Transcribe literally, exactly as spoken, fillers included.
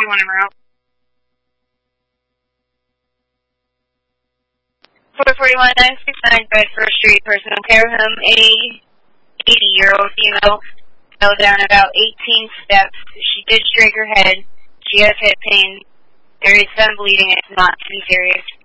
want him out. four forty-one nine sixty-nine Bedford Street, personal care home, a eighty-year-old female fell down about eighteen steps. She did strike her head. She has hip pain. There is some bleeding. It's not too serious.